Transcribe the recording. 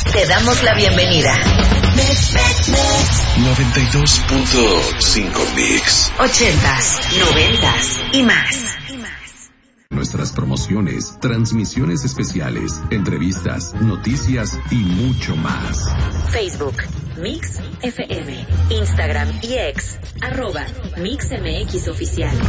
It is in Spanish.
Te damos la bienvenida. 92.5 Mix. 80s, 90s y más. Nuestras promociones, transmisiones especiales, entrevistas, noticias y mucho más. Facebook, Mix FM, Instagram y X, @MixMX Oficial.